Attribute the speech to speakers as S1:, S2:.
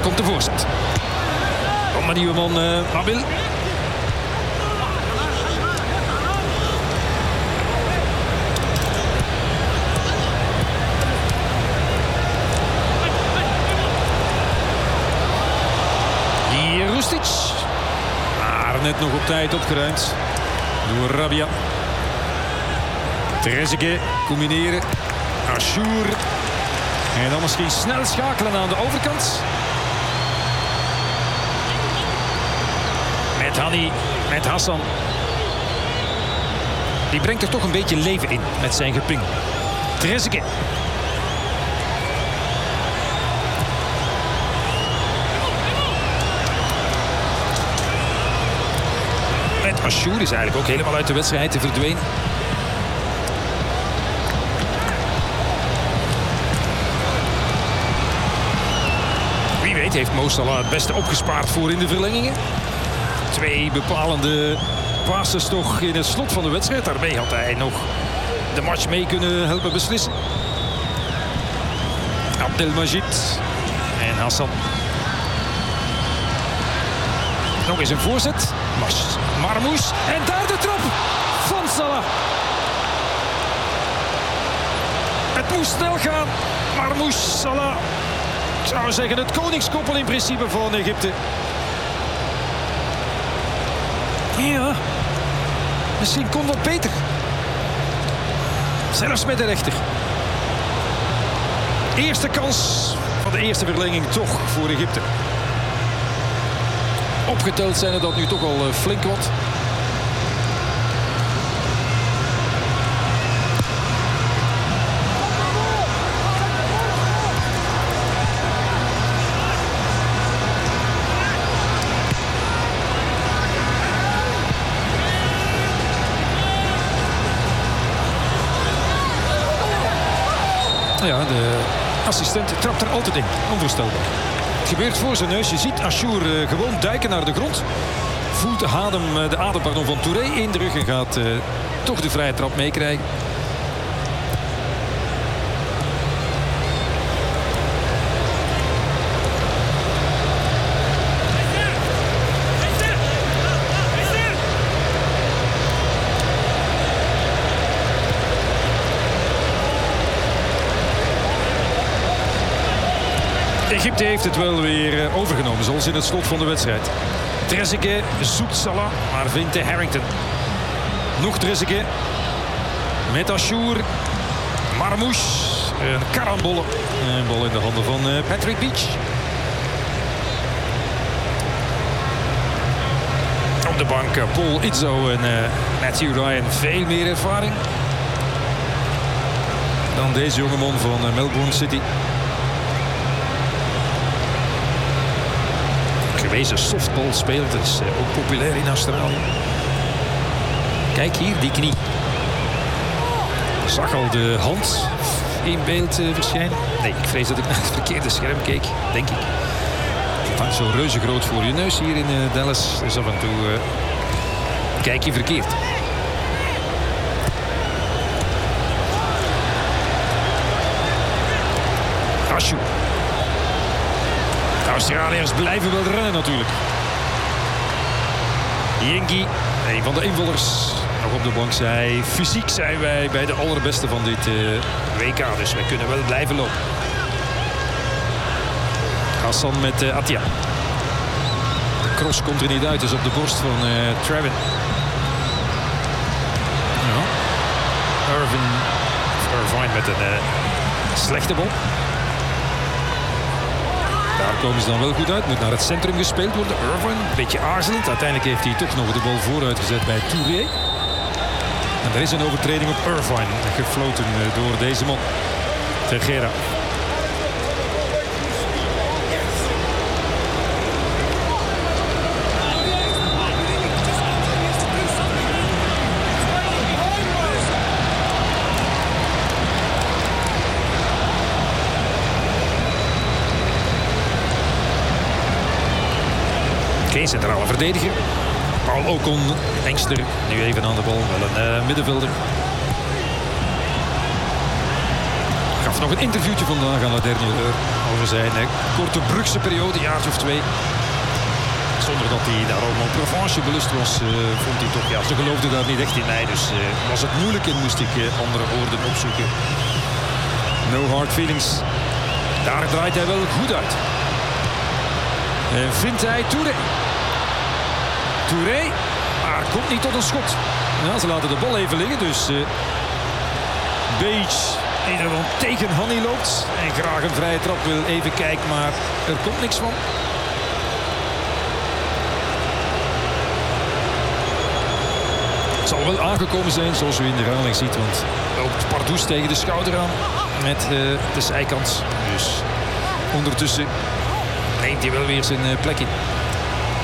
S1: komt de voorzet. Kom maar, nieuwe man Nabil. Hier Rustic. Maar net nog op tijd opgeruimd door Rabia. Trezeguet combineren. Achour. En dan misschien snel schakelen aan de overkant. Met Hani, met Hassan. Die brengt er toch een beetje leven in met zijn geping. Trezeguet. Met Achour is eigenlijk ook helemaal uit de wedstrijd te verdwenen. Heeft Mo Salah het beste opgespaard voor in de verlengingen. 2 bepalende passes toch in het slot van de wedstrijd. Daarmee had hij nog de match mee kunnen helpen beslissen. Abdelmajid en Hassan. Nog eens een voorzet. Marmoush en daar de trap van Salah. Het moest snel gaan. Marmoush, Salah. Ik zou zeggen het koningskoppel in principe van Egypte. Ja, misschien kon dat beter. Zelfs met de rechter. Eerste kans van de eerste verlenging toch voor Egypte. Opgeteld zijn er dat nu toch al flink wat. Ja, de assistent trapt er altijd in. Onvoorstelbaar. Het gebeurt voor zijn neus. Je ziet Achour gewoon duiken naar de grond. Voelt de adem van Touré in de rug en gaat toch de vrije trap meekrijgen. Egypte heeft het wel weer overgenomen, zoals in het slot van de wedstrijd. Trezeguet zoekt Salah, maar vindt de Harrington. Nog Trezeguet. Met Achour. Marmoush. Een karambolle. Een bal in de handen van Patrick Beach. Op de bank Paul Izzo en Matthew Ryan. Veel meer ervaring dan deze jongeman van Melbourne City. Gewezen softballspeler, dat is ook populair in Australië. Kijk hier, die knie. Ik zag al de hand in beeld verschijnen. Nee, ik vrees dat ik naar het verkeerde scherm keek, denk ik. Het hangt zo reuze groot voor je neus hier in Dallas. Dus af en toe kijk je verkeerd. Achour. De Australiërs blijven wel rennen natuurlijk. Yengi, een van de invallers, nog op de bank zei: fysiek zijn wij bij de allerbeste van dit WK, dus wij kunnen wel blijven lopen. Hassan met Atia. De cross komt er niet uit, dus op de borst van Trevin. Ja. Irvine met een slechte bal. Daar komen ze dan wel goed uit. Moet naar het centrum gespeeld worden. Irvine, een beetje aarzelend. Uiteindelijk heeft hij toch nog de bal vooruit gezet bij Touré. En er is een overtreding op Irvine. Gefloten door deze man. Tejera. Geen centrale verdediger. Paul Ocon, Engster, nu even aan de bal. Wel een middenvelder. Gaf gaf nog een interviewtje vandaag aan La Dernière Heure over zijn korte Brugse periode, een jaartje of 2. Zonder dat hij daar allemaal Provence belust was, vond hij toch, ja, ze geloofden daar niet echt in mij. Dus was het moeilijk en moest ik andere woorden opzoeken. No hard feelings. Daar draait hij wel goed uit. En vindt hij Touré. Touré, maar komt niet tot een schot. Ja, ze laten de bal even liggen, dus Beach in ieder geval tegen Hanni loopt. En graag een vrije trap wil even kijken, maar er komt niks van. Het zal wel aangekomen zijn, zoals u in de herhaling ziet, want loopt Pardoes tegen de schouder aan met de zijkant. Dus ondertussen neemt hij wel weer zijn plek in.